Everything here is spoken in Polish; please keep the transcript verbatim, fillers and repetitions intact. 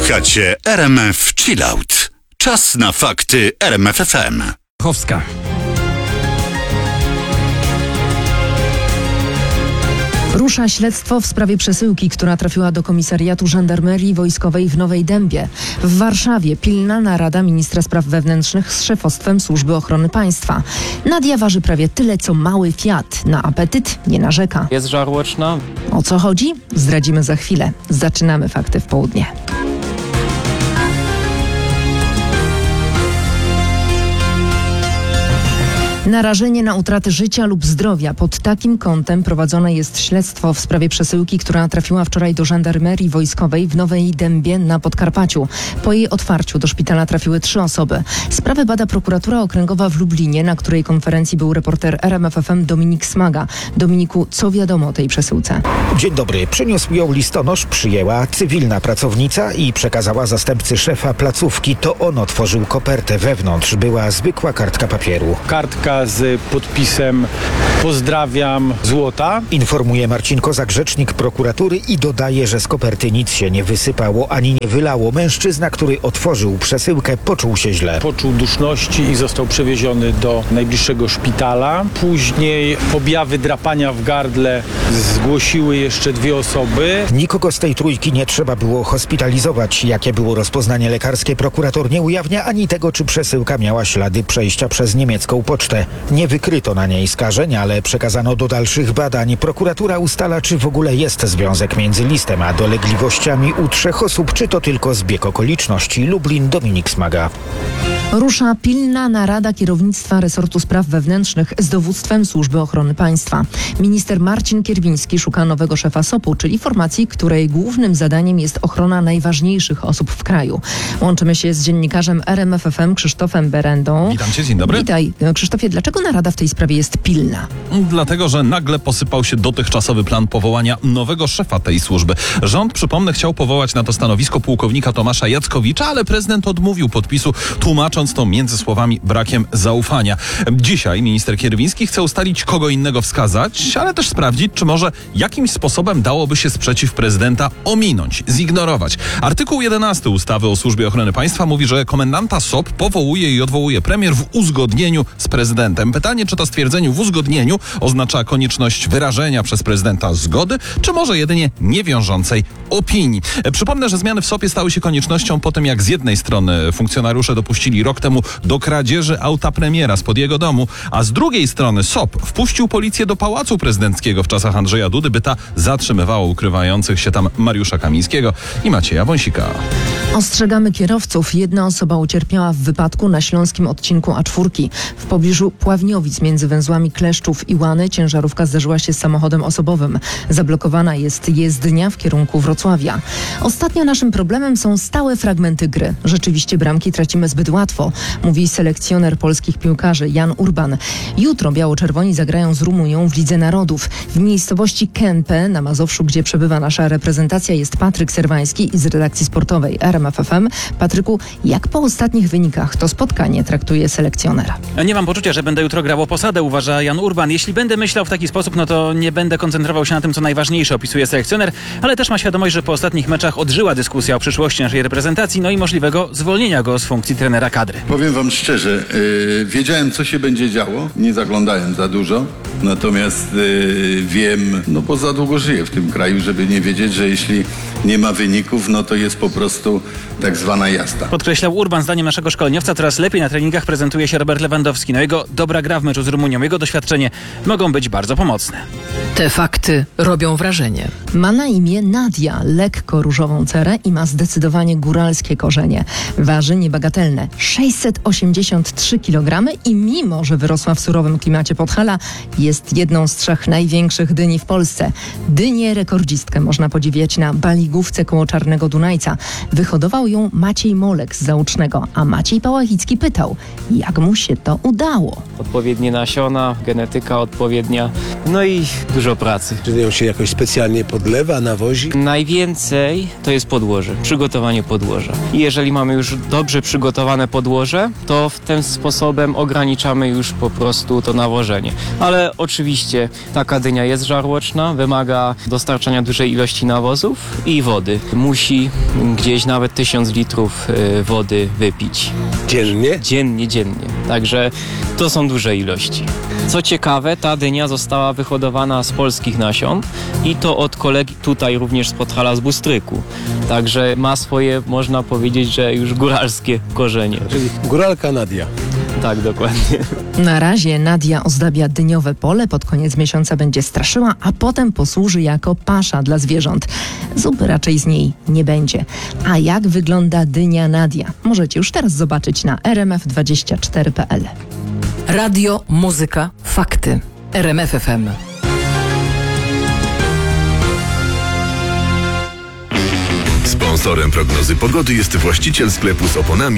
Słuchacie R M F Chillout. Czas na fakty R M F F M. Chowska. Rusza śledztwo w sprawie przesyłki, która trafiła do komisariatu żandarmerii wojskowej w Nowej Dębie. W Warszawie pilna narada ministra spraw wewnętrznych z szefostwem Służby Ochrony Państwa. Nadia waży prawie tyle, co mały Fiat. Na apetyt nie narzeka. Jest żarłoczna. O co chodzi? Zdradzimy za chwilę. Zaczynamy fakty w południe. Narażenie na utratę życia lub zdrowia. Pod takim kątem prowadzone jest śledztwo w sprawie przesyłki, która trafiła wczoraj do żandarmerii wojskowej w Nowej Dębie na Podkarpaciu. Po jej otwarciu do szpitala trafiły trzy osoby. Sprawę bada prokuratura okręgowa w Lublinie, na której konferencji był reporter R M F F M Dominik Smaga. Dominiku, co wiadomo o tej przesyłce? Dzień dobry. Przyniósł ją listonosz, przyjęła cywilna pracownica i przekazała zastępcy szefa placówki. To on otworzył kopertę. Wewnątrz była zwykła kartka papieru. Kartka z podpisem "Pozdrawiam, złota". Informuje Marcin Kozak, rzecznik prokuratury, i dodaje, że z koperty nic się nie wysypało ani nie wylało. Mężczyzna, który otworzył przesyłkę, poczuł się źle. Poczuł duszności i został przewieziony do najbliższego szpitala. Później objawy drapania w gardle zgłosiły jeszcze dwie osoby. Nikogo z tej trójki nie trzeba było hospitalizować. Jakie było rozpoznanie lekarskie, prokurator nie ujawnia, ani tego, czy przesyłka miała ślady przejścia przez niemiecką pocztę. Nie wykryto na niej skażeń, ale przekazano do dalszych badań. Prokuratura ustala, czy w ogóle jest związek między listem a dolegliwościami u trzech osób, czy to tylko zbieg okoliczności. Lublin, Dominik Smaga. Rusza pilna narada kierownictwa resortu spraw wewnętrznych z dowództwem Służby Ochrony Państwa. Minister Marcin Kierwiński szuka nowego szefa S O P u, czyli formacji, której głównym zadaniem jest ochrona najważniejszych osób w kraju. Łączymy się z dziennikarzem R M F F M Krzysztofem Berendą. Witam cię, dzień dobry. Witaj. Krzysztofie, dlaczego narada w tej sprawie jest pilna? Dlatego, że nagle posypał się dotychczasowy plan powołania nowego szefa tej służby. Rząd, przypomnę, chciał powołać na to stanowisko pułkownika Tomasza Jackowicza, ale prezydent odmówił podpisu, tłumacząc to między słowami brakiem zaufania. Dzisiaj minister Kierwiński chce ustalić, kogo innego wskazać, ale też sprawdzić, czy może jakimś sposobem dałoby się sprzeciw prezydenta ominąć, zignorować. Artykuł jedenasty ustawy o Służbie Ochrony Państwa mówi, że komendanta S O P powołuje i odwołuje premier w uzgodnieniu z prezydentem. Pytanie, czy to stwierdzenie w uzgodnieniu oznacza konieczność wyrażenia przez prezydenta zgody, czy może jedynie niewiążącej opinii. Przypomnę, że zmiany w S O P ie stały się koniecznością po tym, jak z jednej strony funkcjonariusze dopuścili rok temu do kradzieży auta premiera spod jego domu, a z drugiej strony S O P wpuścił policję do Pałacu Prezydenckiego w czasach Andrzeja Dudy, by ta zatrzymywała ukrywających się tam Mariusza Kamińskiego i Macieja Wąsika. Ostrzegamy kierowców. Jedna osoba ucierpiała w wypadku na śląskim odcinku A cztery. W pobliżu Pławniowic między węzłami Kleszczów i Łany ciężarówka zderzyła się z samochodem osobowym. Zablokowana jest jezdnia w kierunku Wrocławia. Ostatnio naszym problemem są stałe fragmenty gry. Rzeczywiście bramki tracimy zbyt łatwo, mówi selekcjoner polskich piłkarzy Jan Urban. Jutro biało-czerwoni zagrają z Rumunią w Lidze Narodów. W miejscowości Kępę na Mazowszu, gdzie przebywa nasza reprezentacja, jest Patryk Serwański z redakcji sportowej R M F F M. Patryku, jak po ostatnich wynikach to spotkanie traktuje selekcjoner? Nie mam poczucia, że będę jutro grał o posadę, uważa Jan Urban. Jeśli będę myślał w taki sposób, no to nie będę koncentrował się na tym, co najważniejsze, opisuje selekcjoner, ale też ma świadomość, że po ostatnich meczach odżyła dyskusja o przyszłości naszej reprezentacji, no i możliwego zwolnienia go z funkcji trenera kadry. Powiem wam szczerze, yy, wiedziałem, co się będzie działo, nie zaglądałem za dużo, natomiast yy, wiem, no bo za długo żyję w tym kraju, żeby nie wiedzieć, że jeśli nie ma wyników, no to jest po prostu tak zwana jazda. Podkreślał Urban. Zdaniem naszego szkoleniowca coraz lepiej na treningach prezentuje się Robert Lewandowski. No jego dobra gra w meczu z Rumunią, jego doświadczenie mogą być bardzo pomocne. Te fakty robią wrażenie. Ma na imię Nadia, lekko różową cerę i ma zdecydowanie góralskie korzenie. Waży niebagatelne sześćset osiemdziesiąt trzy kilogramy i mimo, że wyrosła w surowym klimacie Podhala, jest jedną z trzech największych dyni w Polsce. Dynię rekordzistkę można podziwiać na Baligówce koło Czarnego Dunajca. Wyhodował ją Maciej Molek z Załucznego, a Maciej Pałachicki pytał, jak mu się to udało. Odpowiednie nasiona, genetyka odpowiednia, no i dużo pracy. Czy ją się jakoś specjalnie podlewa, nawozi? Najwięcej to jest podłoże, przygotowanie podłoża. I jeżeli mamy już dobrze przygotowane podłoże, to w tym sposobem ograniczamy już po prostu to nawożenie. Ale oczywiście taka dynia jest żarłoczna, wymaga dostarczania dużej ilości nawozów i wody. Musi gdzieś nawet nawet tysiąc litrów y, wody wypić. Dziennie? Dziennie, dziennie. Także to są duże ilości. Co ciekawe, ta dynia została wyhodowana z polskich nasion i to od kolegi tutaj również z Podhala z Bustryku. Także ma swoje, można powiedzieć, że już góralskie korzenie. Czyli góralka Nadia. Tak, dokładnie. Na razie Nadia ozdabia dyniowe pole, pod koniec miesiąca będzie straszyła, a potem posłuży jako pasza dla zwierząt. Zupy raczej z niej nie będzie. A jak wygląda dynia Nadia? Możecie już teraz zobaczyć na r m f dwadzieścia cztery kropka p l. Radio, muzyka, fakty. R M F F M. Sponsorem prognozy pogody jest właściciel sklepu z oponami